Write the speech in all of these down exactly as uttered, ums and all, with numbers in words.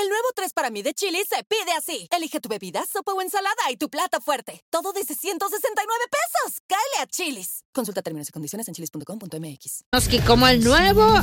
El nuevo tres para mí de Chili's se pide así. Elige tu bebida, sopa o ensalada y tu plato fuerte. Todo desde ciento sesenta y nueve pesos. Cáele a Chili's. Consulta términos y condiciones en chilis punto com punto m x. Como el nuevo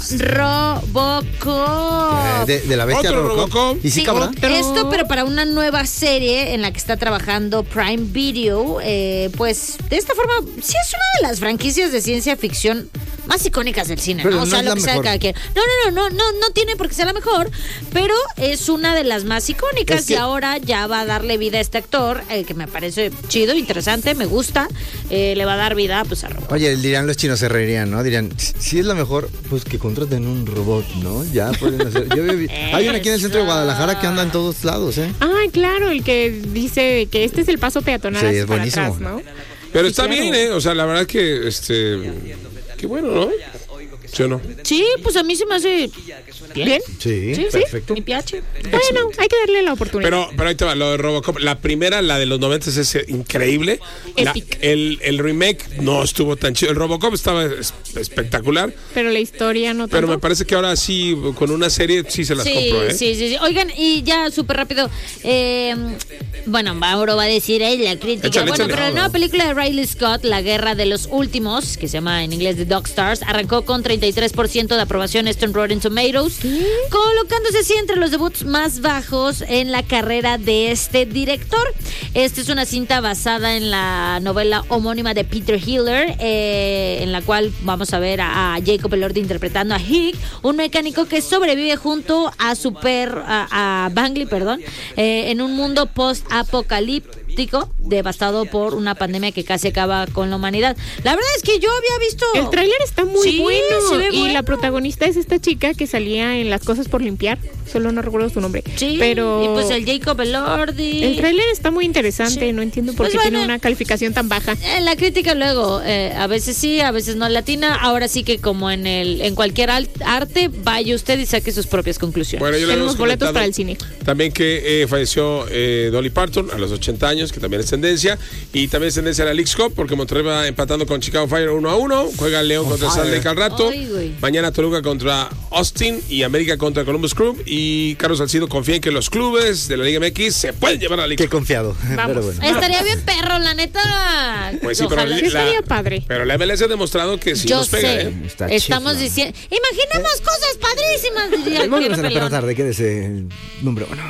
Robocop. Eh, de, de la bestia Otro Robocop. Robocop. ¿Y sí, Sí, cabrón? esto, pero para una nueva serie en la que está trabajando Prime Video. Eh, pues, de esta forma, sí es una de las franquicias de ciencia ficción más icónicas del cine, Pero ¿no? O no sea, es lo la que sea de mejor. cada quien. No, no, no, no, no, no tiene por qué ser la mejor, pero es una de las más icónicas. Es que- Y ahora ya va a darle vida a este actor, eh, que me parece chido, interesante, me gusta. Eh, le va a dar vida, pues, a Robocop. Oye, dirían los chinos, se reirían, ¿no? Dirían, si es la mejor, pues que contraten un robot, ¿no? Ya pueden hacer. Yo vi- hay uno aquí en el centro de Guadalajara que anda en todos lados, ¿eh? Ah, claro, el que dice que este es el paso peatonal Sí, hacia es para buenísimo. atrás, ¿no? Pero Sí, está claro. bien, ¿eh? O sea, la verdad que, este... Qué bueno, ¿no? ¿Sí o no? Sí, pues a mí se me hace bien. ¿Bien? Sí, Sí, perfecto. sí, mi piache. Bueno, hay que darle la oportunidad. Pero, pero ahí te va, lo de Robocop. La primera, la de los noventas, es eh, increíble. La- Epic. el, el remake no estuvo tan chido. El Robocop estaba es- espectacular. Pero la historia no Pero tanto. me parece que ahora sí, con una serie, sí se las Sí, compro, ¿eh? sí, sí, sí. Oigan, y ya súper rápido. Eh, bueno, Mauro va a decir ahí la crítica. Échale, bueno, échale. pero la nueva película de Riley Scott, La Guerra de los Últimos, que se llama en inglés The Dog Stars, arrancó con treinta y tres por ciento de aprobación esto en Rotten Tomatoes, colocándose así entre los debuts más bajos en la carrera de este director. Esta es una cinta basada en la novela homónima de Peter Hiller, eh, en la cual vamos a ver a, a Jacob Elordi interpretando a Hick, un mecánico que sobrevive junto a Super a, a Bangley, perdón, eh, en un mundo post-apocalíptico devastado por una pandemia que casi acaba con la humanidad. La verdad es que yo había visto... El tráiler está muy Sí, bueno. se ve y bueno. la protagonista es esta chica que salía en Las Cosas por Limpiar. Solo no recuerdo su nombre. Sí, pero y pues el Jacob Elordi. el tráiler está muy interesante. Sí. No entiendo por Pues qué bueno. tiene una calificación tan baja. En la crítica luego, eh, a veces sí, a veces no latina. Ahora sí que como en el en cualquier al- arte, vaya usted y saque sus propias conclusiones. Bueno, yo le Tenemos hemos boletos comentado para el cine. También que eh, falleció eh, Dolly Parton a los ochenta años, que también es tendencia. Y también es tendencia la Leagues Cup, porque Monterrey va empatando con Chicago Fire uno a uno. Juega el León contra Salt Lake al rato. Ay, güey. Mañana Toluca contra Austin y América contra Columbus Crew. Y Carlos Salcido confía en que los clubes de la Liga M X se pueden llevar a la Leagues Qué confiado. Pero bueno. Estaría bien perro, la neta. Pues sí, pero Ojalá. Sí, estaría padre. Pero la M L S ha demostrado que sí Yo nos pega, sé. ¿eh? Está Estamos chifla. diciendo. Imaginemos cosas padrísimas, diría el Volvemos a la pelón. perra tarde, quédese el número uno.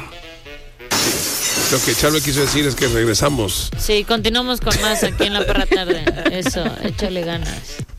Lo que Charlie quiso decir es que regresamos. Sí, continuamos con más aquí en la perra tarde. Eso, échale ganas.